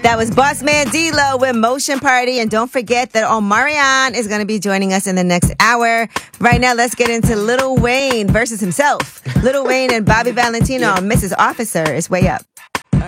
That was Boss Man D-Lo with Motion Party. And don't forget that Omarion is going to be joining us in the next hour. Right now, let's get into Lil Wayne versus himself. Lil Wayne and Bobby Valentino on Mrs. Officer is way up.